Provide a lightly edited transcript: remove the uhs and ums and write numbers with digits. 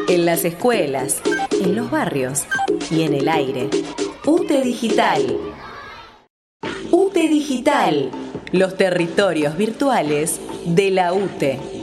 en las escuelas, en los barrios y en el aire. UTE Digital. UTE Digital. Los territorios virtuales de la UTE.